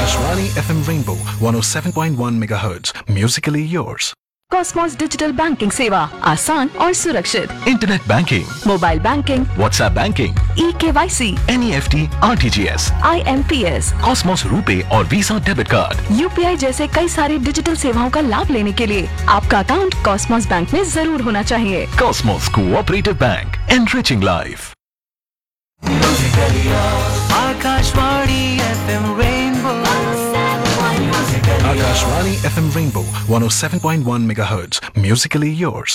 Akashvani FM Rainbow 107.1 MHz. Musically yours. Cosmos digital banking सेवा आसान और सुरक्षित। Internet banking, mobile banking, WhatsApp banking, eKYC, NEFT, RTGS, IMPS, Cosmos RuPay और visa debit card, UPI जैसे कई सारी डिजिटल सेवाओं का लाभ लेने के लिए आपका अकाउंट कॉस्मॉस बैंक में जरूर होना चाहिए। Cosmos cooperative bank, enriching life. Akashvani FM rainbow Akashvani FM Rainbow 107.1 MHz. Musically yours.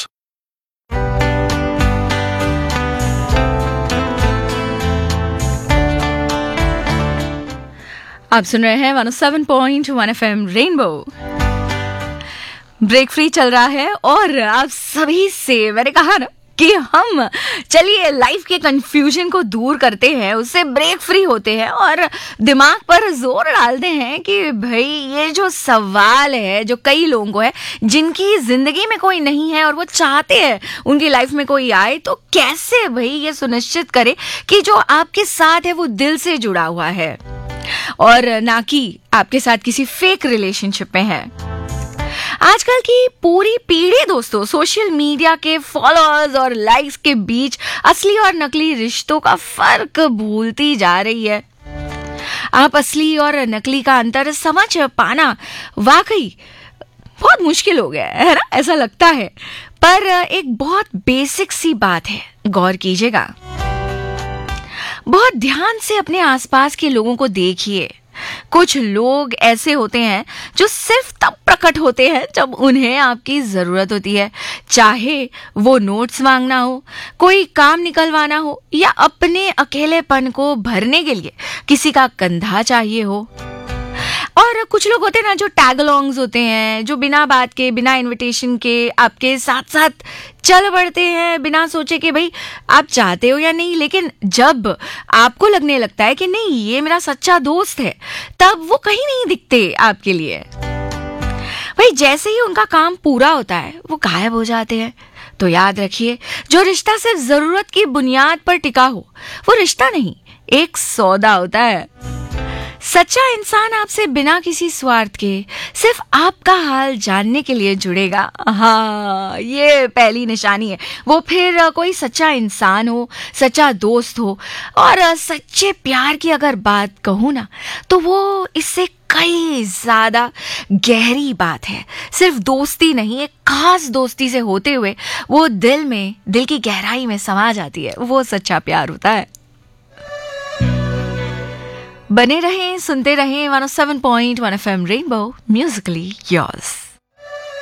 आप सुन रहे हैं 107.1 FM रेनबो। ब्रेक फ्री चल रहा है और आप सभी से मैंने कहा ना कि हम चलिए लाइफ के कंफ्यूजन को दूर करते हैं, उससे ब्रेक फ्री होते हैं और दिमाग पर जोर डालते हैं कि भाई ये जो सवाल है जो कई लोगों को है जिनकी जिंदगी में कोई नहीं है और वो चाहते हैं उनकी लाइफ में कोई आए, तो कैसे भाई ये सुनिश्चित करे कि जो आपके साथ है वो दिल से जुड़ा हुआ है और ना कि आपके साथ किसी फेक रिलेशनशिप में है। आजकल की पूरी पीढ़ी दोस्तों सोशल मीडिया के फॉलोअर्स और लाइक्स के बीच असली और नकली रिश्तों का फर्क भूलती जा रही है। आप असली और नकली का अंतर समझ पाना वाकई बहुत मुश्किल हो गया है ना, ऐसा लगता है। पर एक बहुत बेसिक सी बात है, गौर कीजिएगा, बहुत ध्यान से अपने आसपास के लोगों को देखिए। कुछ लोग ऐसे होते हैं जो सिर्फ तब प्रकट होते हैं जब उन्हें आपकी जरूरत होती है, चाहे वो नोट्स मांगना हो, कोई काम निकलवाना हो या अपने अकेलेपन को भरने के लिए किसी का कंधा चाहिए हो। और कुछ लोग होते हैं ना जो टैग अलोंग्स होते हैं, जो बिना बात के बिना इनविटेशन के आपके साथ साथ चल पड़ते हैं बिना सोचे कि भाई आप चाहते हो या नहीं, लेकिन जब आपको लगने लगता है कि नहीं ये मेरा सच्चा दोस्त है तब वो कहीं नहीं दिखते आपके लिए। भाई जैसे ही उनका काम पूरा होता है वो गायब हो जाते हैं। तो याद रखिए, जो रिश्ता सिर्फ जरूरत की बुनियाद पर टिका हो वो रिश्ता नहीं, एक सौदा होता है। सच्चा इंसान आपसे बिना किसी स्वार्थ के सिर्फ आपका हाल जानने के लिए जुड़ेगा। हाँ, ये पहली निशानी है। वो फिर कोई सच्चा इंसान हो, सच्चा दोस्त हो, और सच्चे प्यार की अगर बात कहूँ ना तो वो इससे कई ज्यादा गहरी बात है। सिर्फ दोस्ती नहीं, एक खास दोस्ती से होते हुए वो दिल की गहराई में समा जाती है, वो सच्चा प्यार होता है। बने रहें, सुनते रहें 107.1 FM रेनबो, म्यूजिकली योर्स।